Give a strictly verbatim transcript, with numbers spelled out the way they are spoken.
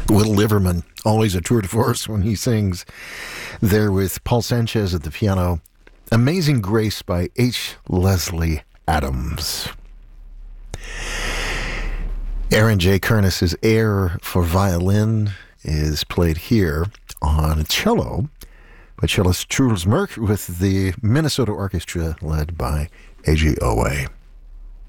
Will Liverman, always a tour de force when he sings. There with Paul Sanchez at the piano. Amazing Grace by H. Leslie Adams. Aaron J. Kernis's Air for Violin is played here on cello by cellist Truls Mørk with the Minnesota Orchestra led by A J Owe.